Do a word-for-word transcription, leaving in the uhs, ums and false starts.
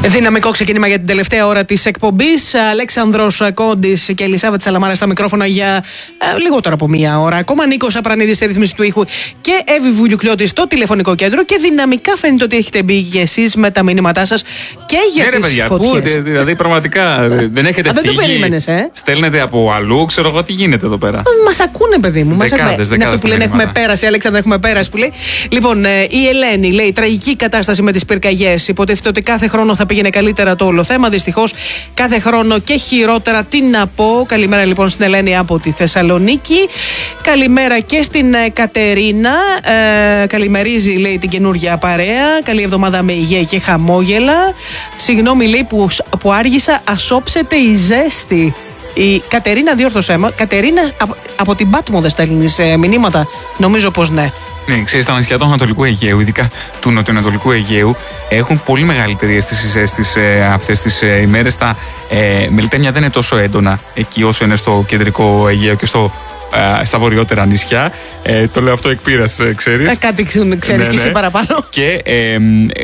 Δυναμικό ξεκίνημα για την τελευταία ώρα της εκπομπής. Αλέξανδρος Κόντης και Ελισάβετ Σαλαμάρα στα μικρόφωνα για ε, λιγότερο από μία ώρα. Ακόμα Νίκος Απρανίδης στη ρύθμιση του ήχου και Εύη Βουλιουκλιώτη στο τηλεφωνικό κέντρο. Και δυναμικά φαίνεται ότι έχετε μπει και εσείς με τα μηνύματά σας και για ναι, τις ρε, παιδιά, φωτιές. ακούτε, δηλαδή πραγματικά δεν έχετε Α, δεν φύγει. το περίμενες, ε? Στέλνετε από αλλού, ξέρω εγώ τι γίνεται εδώ πέρα. Μας ακούνε, παιδί μου. Μας Δεκάδες, ακούνε. δεκάδες Είναι αυτό που λένε έχουμε μηνύματα. πέρασει. Αλέξανδρα, έχουμε πέρασει που λέει. Λοιπόν, ε, η Ελένη λέει: τραγική κατάσταση με τις πυρκαγιές. Υποτίθεται ότι κάθε χρόνο θα πήγαινε καλύτερα το όλο θέμα. Δυστυχώς κάθε χρόνο και χειρότερα. Τι να πω. Καλημέρα λοιπόν στην Ελένη από τη Θεσσαλονίκη. Καλημέρα και στην ε, Κατερίνα. Ε, καλημερίζει, λέει, την καινούργια παρέα. Καλή εβδομάδα με υγεία και χαμόγελα. Συγγνώμη, λέει, που, που άργησα. Ασόψετε η ζέστη. Η Κατερίνα, διόρθωσέ με. Κατερίνα, από, από την Πάτμο δεν στέλνεις ε, μηνύματα. Νομίζω πως ναι. Ναι, ξέρεις, τα νησιά του Ανατολικού Αιγαίου, ειδικά του Νοτιοανατολικού Αιγαίου, έχουν πολύ μεγαλύτερη αίσθηση ζέστης ε, αυτές τις ε, ημέρες. Τα ε, μελιτέμια δεν είναι τόσο έντονα εκεί όσο είναι στο κεντρικό Αιγαίο και στο, ε, στα βορειότερα νησιά. Ε, το λέω αυτό εκ πείρας, ε, ξέρεις. Ε, κάτι ξέρεις ναι, και εσύ ναι. παραπάνω. Και ε,